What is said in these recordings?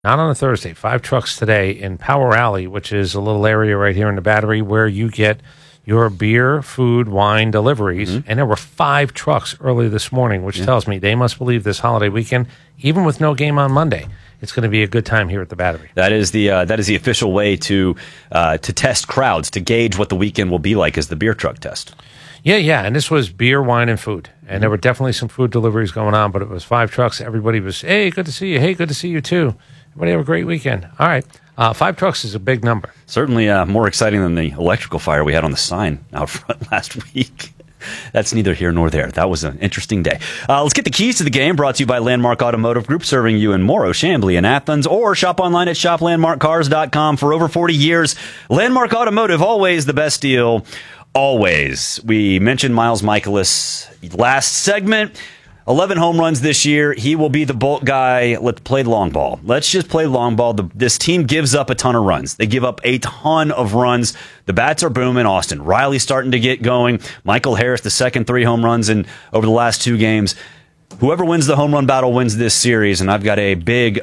Not on a Thursday. 5 trucks today in Power Alley, which is a little area right here in the Battery where you get your beer, food, wine deliveries. Mm-hmm. And there were 5 trucks early this morning, which tells me they must believe this holiday weekend, even with no game on Monday, it's going to be a good time here at the Battery. That is the official way to test crowds, to gauge what the weekend will be like, is the beer truck test. Yeah. And this was beer, wine, and food. And there were definitely some food deliveries going on, but it was 5 trucks. Everybody was, hey, good to see you. Hey, good to see you too. Everybody have a great weekend. All right. 5 trucks is a big number. Certainly more exciting than the electrical fire we had on the sign out front last week. That's neither here nor there. That was an interesting day. Let's get the keys to the game, brought to you by Landmark Automotive Group, serving you in Morrow, Chambly, and Athens, or shop online at shoplandmarkcars.com. For over 40 years, Landmark Automotive, always the best deal, always. We mentioned Miles Mikolas last segment. 11 home runs this year. He will be the bulk guy. Let's play long ball. Let's just play long ball. This team gives up a ton of runs. They give up a ton of runs. The bats are booming. Austin Riley's starting to get going. Michael Harris, the second 3 home runs over the last 2 games. Whoever wins the home run battle wins this series, and I've got a big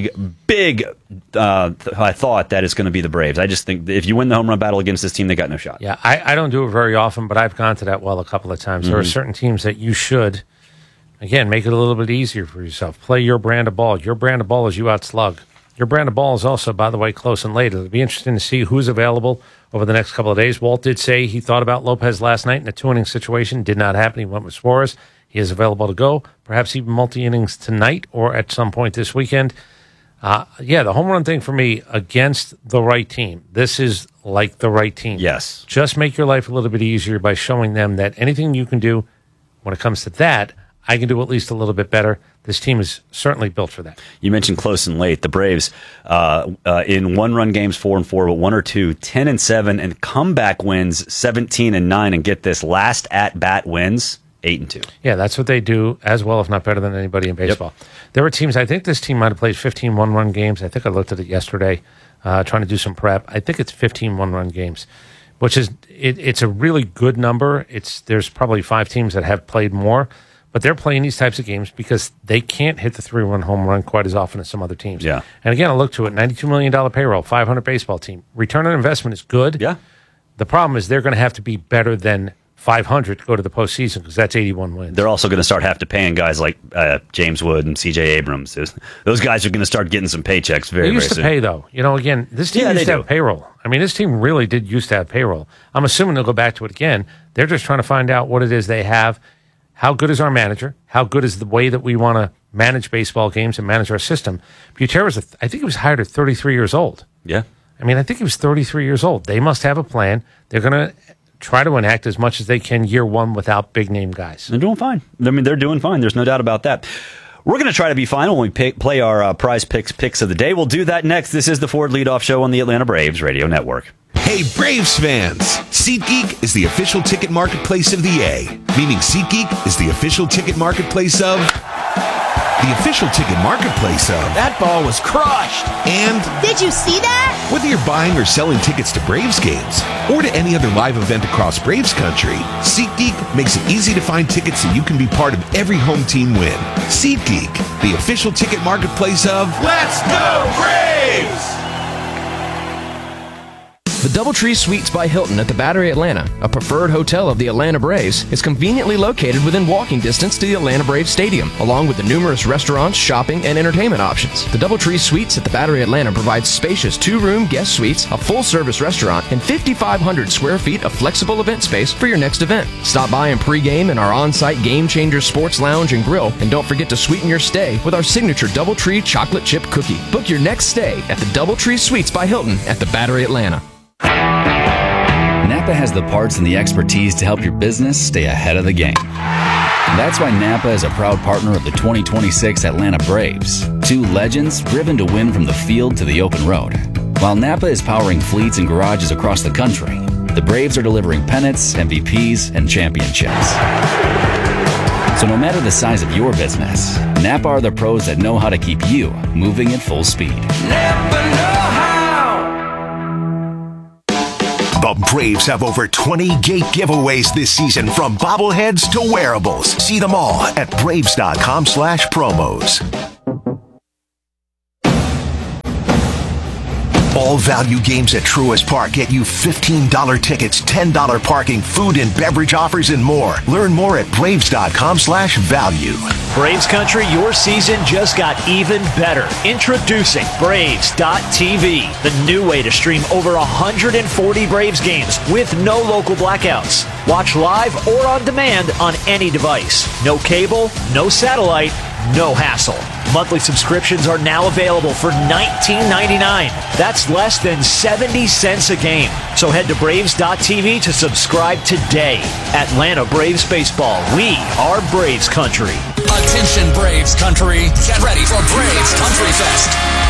I thought that it's going to be the Braves. I just think that if you win the home run battle against this team, they got no shot. Yeah, I don't do it very often, but I've gone to that well a couple of times. There are certain teams that you should... Again, make it a little bit easier for yourself. Play your brand of ball. Your brand of ball is you outslug. Your brand of ball is also, by the way, close and late. It'll be interesting to see who's available over the next couple of days. Walt did say he thought about Lopez last night in a 2-inning situation. Did not happen. He went with Suarez. He is available to go, perhaps even multi-innings tonight or at some point this weekend. The home run thing for me, against the right team. This is like the right team. Yes. Just make your life a little bit easier by showing them that anything you can do when it comes to that, I can do at least a little bit better. This team is certainly built for that. You mentioned close and late. The Braves, in one-run games, 4-4, but 1 or 2, 10-7, and comeback wins, 17-9, and get this, last at-bat wins, 8-2. Yeah, that's what they do as well, if not better than anybody in baseball. Yep. There were teams, I think this team might have played 15 one-run games. I think I looked at it yesterday, trying to do some prep. I think it's 15 one-run games, which is, it's a really good number. There's probably 5 teams that have played more. But they're playing these types of games because they can't hit the 3-run home run quite as often as some other teams. Yeah. And again, I look to it, $92 million payroll, 500 baseball team. Return on investment is good. Yeah. The problem is they're going to have to be better than 500 to go to the postseason because that's 81 wins. They're also going to start paying guys like James Wood and C.J. Abrams. Those guys are going to start getting some paychecks very soon. They used to pay, though. Again, this team used to have payroll. I mean, this team really did used to have payroll. I'm assuming they'll go back to it again. They're just trying to find out what it is they have. How good is our manager? How good is the way that we want to manage baseball games and manage our system? Buterro's, I think he was hired at 33 years old. Yeah. I mean, I think he was 33 years old. They must have a plan. They're going to try to enact as much as they can year one without big-name guys. They're doing fine. I mean, they're doing fine. There's no doubt about that. We're going to try to be fine when we play our prize picks of the day. We'll do that next. This is the Ford Leadoff Show on the Atlanta Braves Radio Network. Hey, Braves fans! SeatGeek is the official ticket marketplace of the A, meaning SeatGeek is the official ticket marketplace of... The official ticket marketplace of... That ball was crushed! And... Did you see that? Whether you're buying or selling tickets to Braves games, or to any other live event across Braves country, SeatGeek makes it easy to find tickets so you can be part of every home team win. SeatGeek, the official ticket marketplace of... Let's go Braves! The DoubleTree Suites by Hilton at the Battery Atlanta, a preferred hotel of the Atlanta Braves, is conveniently located within walking distance to the Atlanta Braves Stadium, along with the numerous restaurants, shopping, and entertainment options. The DoubleTree Suites at the Battery Atlanta provides spacious 2-room guest suites, a full-service restaurant, and 5,500 square feet of flexible event space for your next event. Stop by and pregame in our on-site Game Changer Sports Lounge and Grill, and don't forget to sweeten your stay with our signature DoubleTree chocolate chip cookie. Book your next stay at the DoubleTree Suites by Hilton at the Battery Atlanta. Napa has the parts and the expertise to help your business stay ahead of the game. That's why Napa is a proud partner of the 2026 Atlanta Braves, 2 legends driven to win from the field to the open road. While Napa is powering fleets and garages across the country, the Braves are delivering pennants, MVPs, and championships. So no matter the size of your business, Napa are the pros that know how to keep you moving at full speed. Napa know how! The Braves have over 20 gate giveaways this season, from bobbleheads to wearables. See them all at Braves.com/promos. All value games at Truist Park get you $15 tickets, $10 parking, food and beverage offers, and more. Learn more at Braves.com/value. Braves Country, your season just got even better. Introducing Braves.tv, the new way to stream over 140 Braves games with no local blackouts. Watch live or on demand on any device. No cable, no satellite, no hassle. Monthly subscriptions are now available for $19.99. That's less than 70 cents a game. So head to Braves.tv to subscribe today. Atlanta Braves Baseball. We are Braves Country. Attention Braves Country. Get ready for Braves Country Fest.